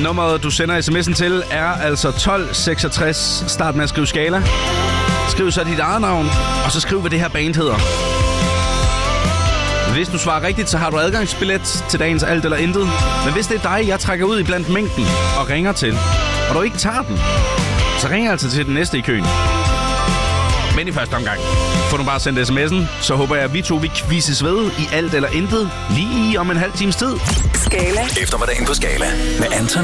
Nummeret, du sender sms'en til, er altså 1266. Start med at skrive Skala. Skriv så dit eget navn, og så skriv, hvad det her band hedder. Hvis du svarer rigtigt, så har du adgangsbillet til dagens Alt eller Intet. Men hvis det er dig, jeg trækker ud i blandt mængden og ringer til, og du ikke tager den, så ringer jeg altså til den næste i køen. Men i første omgang får du bare sendt sms'en, så håber jeg, at vi quizzes ved i Alt eller Intet lige om en halv times tid. Skala. Eftermiddagen på Skala med Anton